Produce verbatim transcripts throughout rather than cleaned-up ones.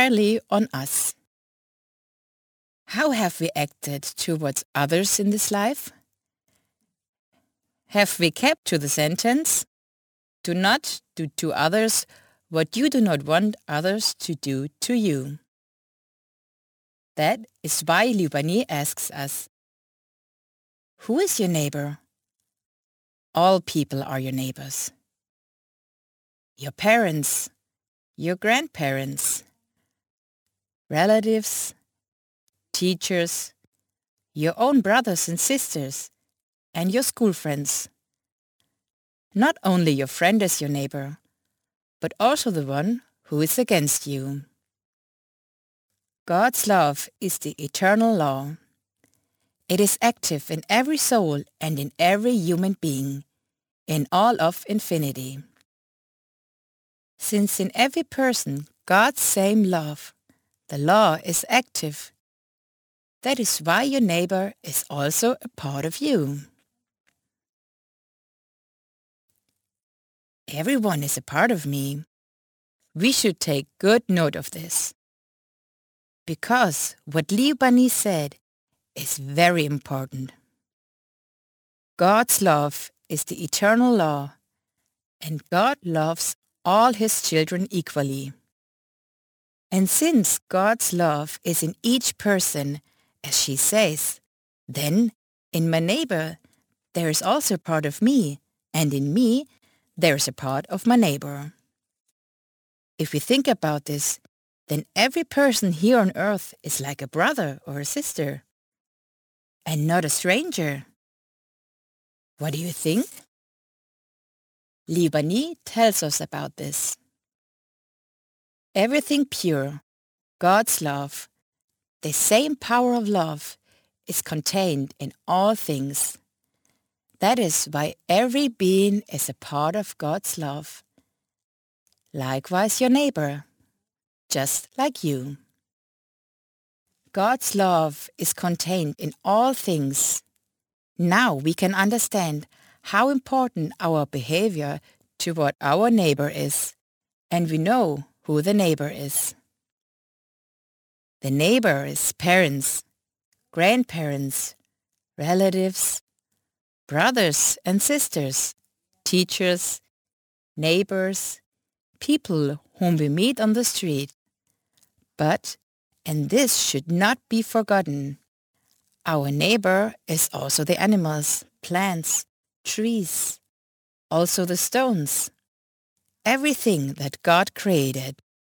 entirely on us. How have we acted towards others in this life? Have we kept to the sentence, "Do not do to others what you do not want others to do to you"? That is why Liu Bani asks us, who is your neighbor? All people are your neighbors. Your parents, your grandparents, relatives, teachers, your own brothers and sisters, and your school friends. Not only your friend is your neighbor, but also the one who is against you. God's love is the eternal law. It is active in every soul and in every human being, in all of infinity. Since in every person God's same love, the law is active, that is why your neighbor is also a part of you. Everyone is a part of me. We should take good note of this. Because what Liu Bani said is very important. God's love is the eternal law, and God loves all his children equally. And since God's love is in each person, as she says, then in my neighbor there is also a part of me, and in me there is a part of my neighbor. If we think about this, then every person here on earth is like a brother or a sister, and not a stranger. What do you think? Liu Bani tells us about this. Everything pure, God's love, the same power of love, is contained in all things. That is why every being is a part of God's love. Likewise your neighbor, just like you. God's love is contained in all things. Now we can understand how important our behavior toward our neighbor is, and we know who the neighbor is. The neighbor is parents, grandparents, relatives, brothers and sisters, teachers, neighbors, people whom we meet on the street. But, and this should not be forgotten, our neighbor is also the animals, plants, trees, also the stones, everything that God created.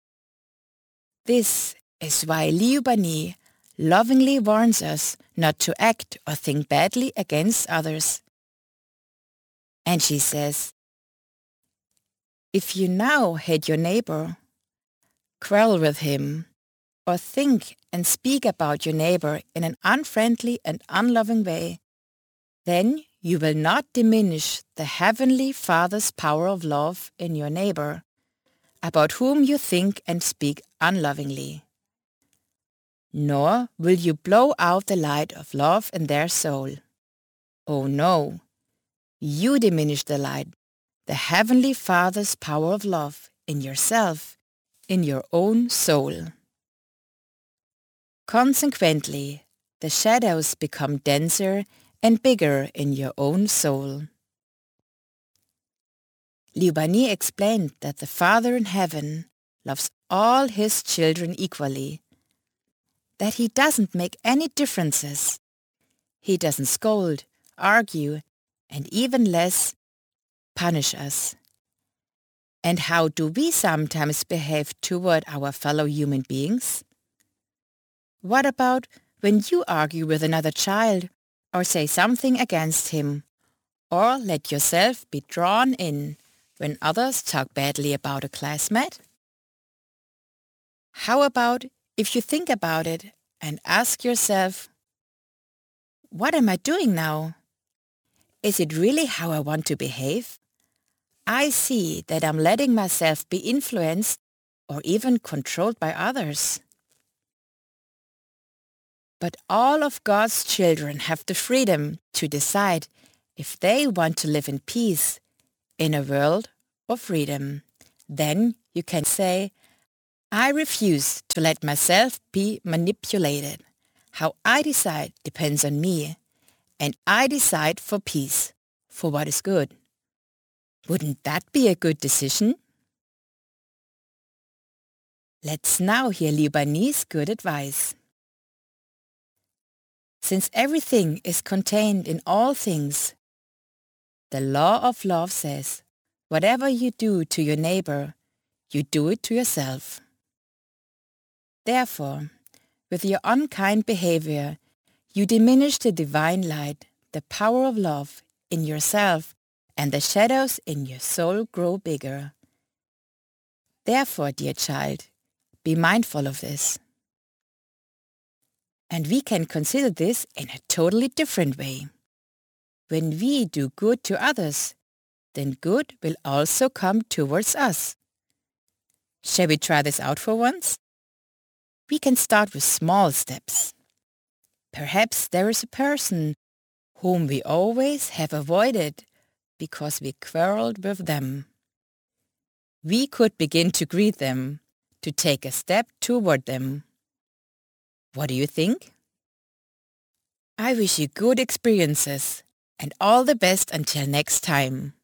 This is why Liu Bani lovingly warns us not to act or think badly against others. And she says, if you now hate your neighbor, quarrel with him, or think and speak about your neighbor in an unfriendly and unloving way, then you will not diminish the Heavenly Father's power of love in your neighbor, about whom you think and speak unlovingly. Nor will you blow out the light of love in their soul. Oh no, you diminish the light, the Heavenly Father's power of love in yourself, in your own soul. Consequently, the shadows become denser and bigger in your own soul. Liu Bani explained that the Father in heaven loves all his children equally, that he doesn't make any differences. He doesn't scold, argue, and even less, punish us. And how do we sometimes behave toward our fellow human beings? What about when you argue with another child, or say something against him, or let yourself be drawn in when others talk badly about a classmate? How about if you think about it and ask yourself, what am I doing now? Is it really how I want to behave? I see that I'm letting myself be influenced or even controlled by others. But all of God's children have the freedom to decide if they want to live in peace in a world of freedom. Then you can say, I refuse to let myself be manipulated. How I decide depends on me, and I decide for peace, for what is good. Wouldn't that be a good decision? Let's now hear Libanese good advice. Since everything is contained in all things, the law of love says, whatever you do to your neighbor, you do it to yourself. Therefore, with your unkind behavior, you diminish the divine light, the power of love in yourself, and the shadows in your soul grow bigger. Therefore, dear child, be mindful of this. And we can consider this in a totally different way. When we do good to others, then good will also come towards us. Shall we try this out for once? We can start with small steps. Perhaps there is a person whom we always have avoided because we quarreled with them. We could begin to greet them, to take a step toward them. What do you think? I wish you good experiences and all the best until next time.